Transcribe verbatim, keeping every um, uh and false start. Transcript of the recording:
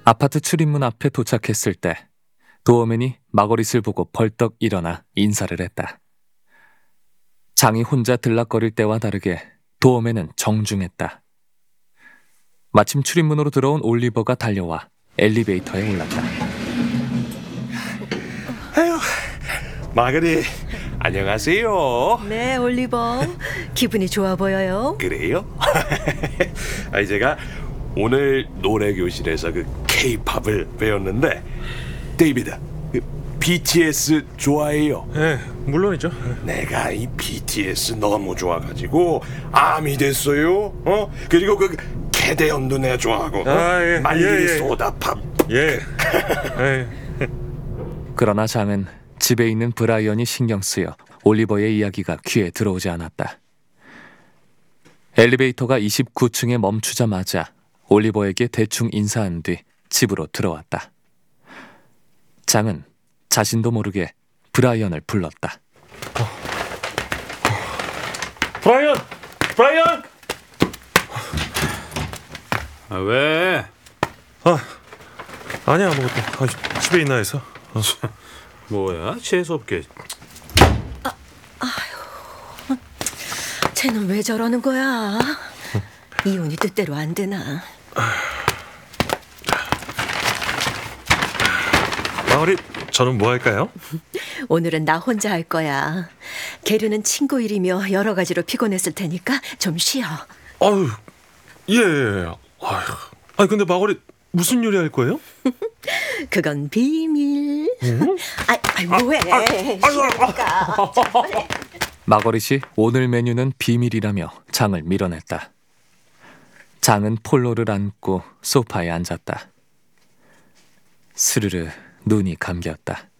아파트 출입문 앞에 도착했을 때 도어맨이 마거릿을 보고 벌떡 일어나 인사를 했다. 장이 혼자 들락거릴 때와 다르게 도어맨은 정중했다. 마침 출입문으로 들어온 올리버가 달려와 엘리베이터에 올랐다. 아유, 마거릿, 안녕하세요. 네, 올리버. 기분이 좋아 보여요. 그래요? 아니, 제가 오늘 노래 교실에서 그 K-팝을 배웠는데, 데이비드, 그 비티에스 좋아해요? 네, 물론이죠. 내가 이 비티에스 너무 좋아가지고 암이 됐어요. 어? 그리고 그 캐대언도 내가 좋아하고, 아, 예, 말리리 예, 예. 소다팝. 예. 예. 그러나 장은 집에 있는 브라이언이 신경 쓰여 올리버의 이야기가 귀에 들어오지 않았다. 엘리베이터가 이십구 층에 멈추자마자 올리버에게 대충 인사한 뒤 집으로 들어왔다. 장은 자신도 모르게 브라이언을 불렀다. 브라이언! 브라이언! 아, 왜? 아, 아니야 아무것도. 아, 집에 있나 해서. 어. 뭐야? 재수없게. 쟤는 왜 저러는 거야? 이혼이 뜻대로 안 되나? 마거릿, 저는 뭐 할까요? 오늘은 나 혼자 할 거야. 게르는 친구 일이며 여러 가지로 피곤했을 테니까 좀 쉬어. 아유, 예. 아유, 아니 근데 마거릿 무슨 요리 할 거예요? 그건 비밀. 아이, 아이 뭐해? 쉬니까. 마거릿이 오늘 메뉴는 비밀이라며 장을 밀어냈다. 장은 폴로를 안고 소파에 앉았다. 스르르 눈이 감겼다.